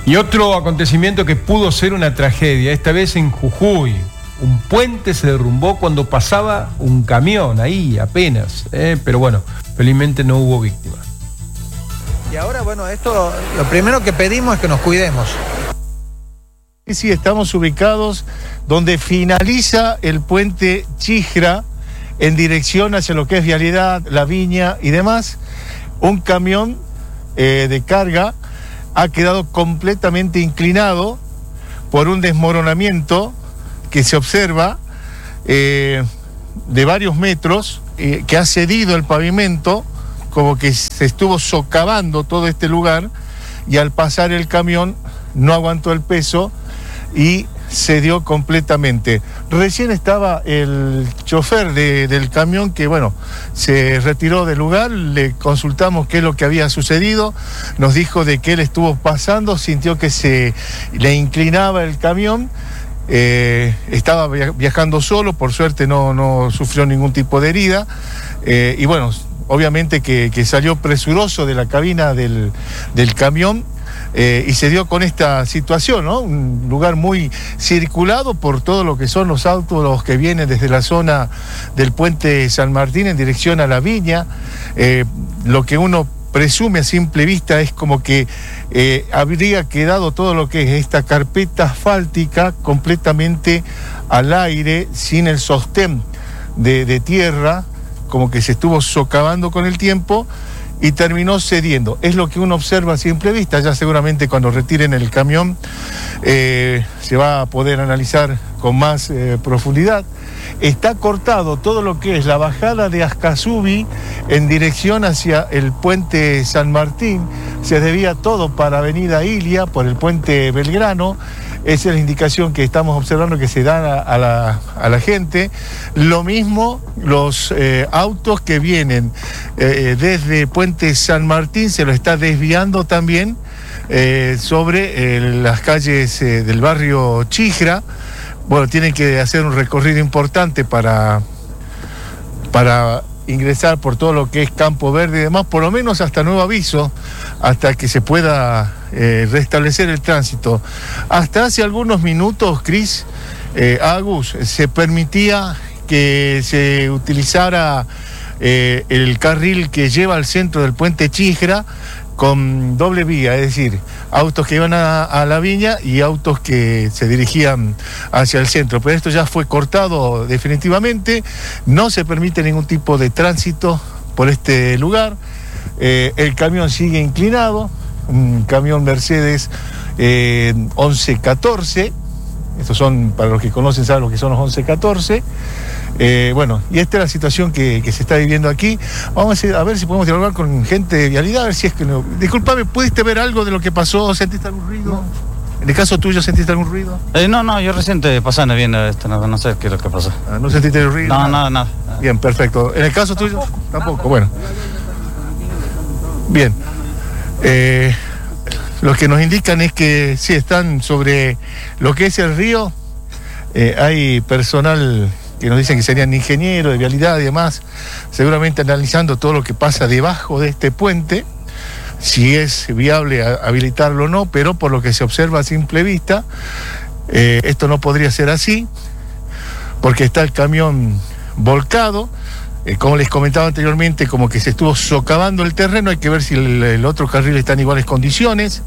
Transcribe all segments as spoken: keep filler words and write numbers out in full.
Y otro acontecimiento que pudo ser una tragedia, esta vez en Jujuy. Un puente se derrumbó cuando pasaba un camión, ahí apenas, ¿eh? Pero bueno, felizmente no hubo víctimas. Y ahora, bueno, esto, lo primero que pedimos es que nos cuidemos. Sí, estamos ubicados donde finaliza el puente Chijra en dirección hacia lo que es Vialidad, La Viña y demás. Un camión eh, de carga ha quedado completamente inclinado por un desmoronamiento que se observa eh, de varios metros, eh, que ha cedido el pavimento, como que se estuvo socavando todo este lugar, y al pasar el camión no aguantó el peso y cedió completamente. Recién estaba el chofer de, del camión que, bueno, se retiró del lugar, le consultamos qué es lo que había sucedido, nos dijo de que él estuvo pasando, sintió que se le inclinaba el camión, eh, estaba viajando solo, por suerte no, no sufrió ningún tipo de herida, eh, y bueno, obviamente que, que salió presuroso de la cabina del, del camión. Eh, y se dio con esta situación, ¿no? Un lugar muy circulado por todo lo que son los autos los que vienen desde la zona del puente San Martín en dirección a La Viña. Eh, lo que uno presume a simple vista es como que eh, habría quedado todo lo que es esta carpeta asfáltica completamente al aire, sin el sostén de, de tierra, como que se estuvo socavando con el tiempo y terminó cediendo. Es lo que uno observa a simple vista. Ya seguramente cuando retiren el camión eh, se va a poder analizar con más eh, profundidad. Está cortado todo lo que es la bajada de Ascasubi en dirección hacia el puente San Martín. Se desvía todo para Avenida Ilia por el puente Belgrano. Esa es la indicación que estamos observando que se da a, a, la, a la gente. Lo mismo los eh, autos que vienen eh, desde Puente San Martín se lo está desviando también eh, sobre eh, las calles eh, del barrio Chijra. Bueno, tienen que hacer un recorrido importante para, para ingresar por todo lo que es Campo Verde y demás, por lo menos hasta nuevo aviso, hasta que se pueda eh, restablecer el tránsito. Hasta hace algunos minutos, Cris, eh, Agus, se permitía que se utilizara eh, el carril que lleva al centro del puente Chijra con doble vía, es decir, autos que iban a, a La Viña y autos que se dirigían hacia el centro. Pero esto ya fue cortado definitivamente, no se permite ningún tipo de tránsito por este lugar. Eh, el camión sigue inclinado, un camión Mercedes eh, once catorce, estos son, para los que conocen, saben lo que son los once catorce. Eh, bueno, y esta es la situación que, que se está viviendo aquí. Vamos a, a ver si podemos dialogar con gente de Vialidad, a ver si es que no. Disculpame, ¿pudiste ver algo de lo que pasó? ¿Sentiste algún ruido? No. ¿En el caso tuyo sentiste algún ruido? Eh, no, no, yo recién te pasando viendo esto, no, no sé qué es lo que pasó. Ah, ¿no sentiste el ruido? No, nada, nada. Bien, perfecto. ¿En el caso tuyo? Tampoco. Tampoco. Bueno. Bien. Eh, lo que nos indican es que sí, están sobre lo que es el río. Eh, hay personal que nos dicen que serían ingenieros de vialidad y demás, seguramente analizando todo lo que pasa debajo de este puente, si es viable habilitarlo o no, pero por lo que se observa a simple vista, eh, esto no podría ser así, porque está el camión volcado, eh, como les comentaba anteriormente, como que se estuvo socavando el terreno, hay que ver si el, el otro carril está en iguales condiciones.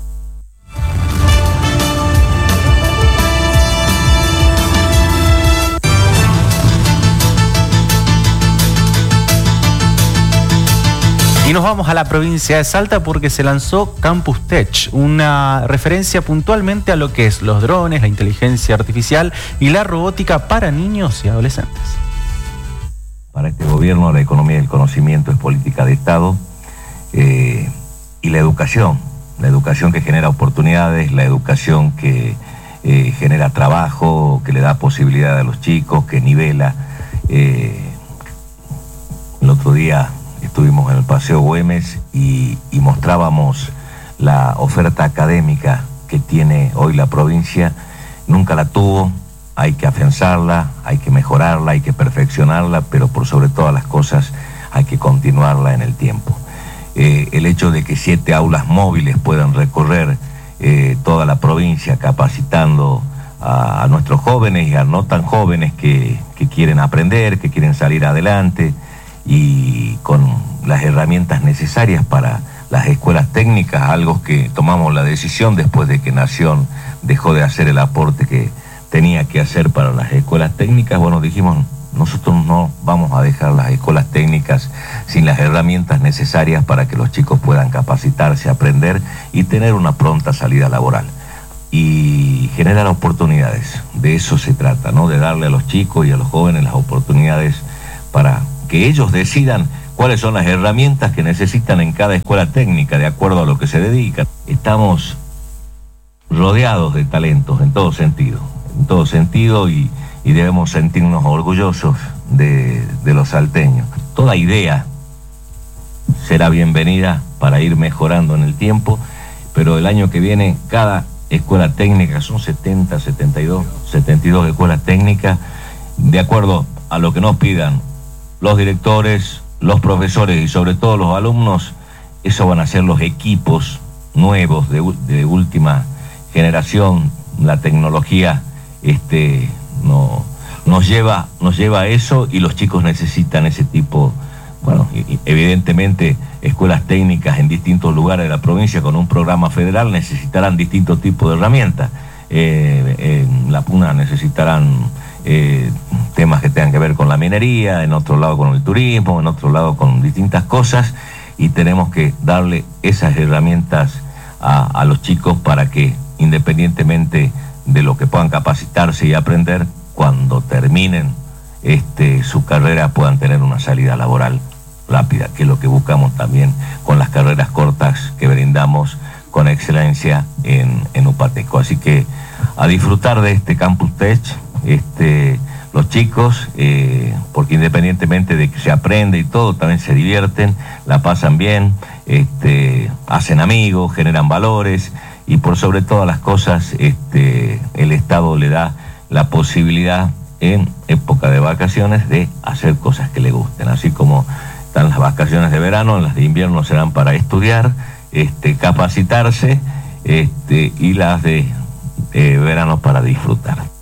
Y nos vamos a la provincia de Salta porque se lanzó Campus Tech, una referencia puntualmente a lo que es los drones, la inteligencia artificial y la robótica para niños y adolescentes. Para este gobierno la economía del conocimiento es política de Estado eh, y la educación, la educación que genera oportunidades, la educación que eh, genera trabajo, que le da posibilidad a los chicos, que nivela. Eh, el otro día estuvimos en el Paseo Güemes y, y mostrábamos la oferta académica que tiene hoy la provincia. Nunca la tuvo, hay que afianzarla, hay que mejorarla, hay que perfeccionarla, pero por sobre todas las cosas hay que continuarla en el tiempo. Eh, el hecho de que siete aulas móviles puedan recorrer eh, toda la provincia capacitando a, a nuestros jóvenes y a no tan jóvenes que, que quieren aprender, que quieren salir adelante, y con las herramientas necesarias para las escuelas técnicas, algo que tomamos la decisión después de que Nación dejó de hacer el aporte que tenía que hacer para las escuelas técnicas. Bueno, dijimos, nosotros no vamos a dejar las escuelas técnicas sin las herramientas necesarias para que los chicos puedan capacitarse, aprender y tener una pronta salida laboral. Y generar oportunidades, de eso se trata, ¿no? De darle a los chicos y a los jóvenes las oportunidades para que ellos decidan cuáles son las herramientas que necesitan en cada escuela técnica, de acuerdo a lo que se dedican. Estamos rodeados de talentos en todo sentido, en todo sentido y, y debemos sentirnos orgullosos de, de los salteños. Toda idea será bienvenida para ir mejorando en el tiempo, pero el año que viene cada escuela técnica, son setenta, setenta y dos, setenta y dos escuelas técnicas, de acuerdo a lo que nos pidan los directores, los profesores y sobre todo los alumnos. Eso van a ser los equipos nuevos de, de última generación. La tecnología este, no, nos, lleva, nos lleva a eso, y los chicos necesitan ese tipo, bueno, evidentemente escuelas técnicas en distintos lugares de la provincia con un programa federal necesitarán distintos tipos de herramientas. Eh, en La Puna necesitarán eh, temas que tengan que ver con la minería, en otro lado con el turismo, en otro lado con distintas cosas, y tenemos que darle esas herramientas a, a los chicos para que, independientemente de lo que puedan capacitarse y aprender, cuando terminen este, su carrera puedan tener una salida laboral rápida, que es lo que buscamos también con las carreras cortas que brindamos con excelencia en, en Upateco. Así que a disfrutar de este Campus Tech, este, los chicos, eh, porque independientemente de que se aprende y todo, también se divierten, la pasan bien, este, hacen amigos, generan valores, y por sobre todas las cosas, este, el Estado le da la posibilidad en época de vacaciones de hacer cosas que le gusten, así como están las vacaciones de verano, las de invierno serán para estudiar, este, capacitarse, este, y las de eh, verano para disfrutar.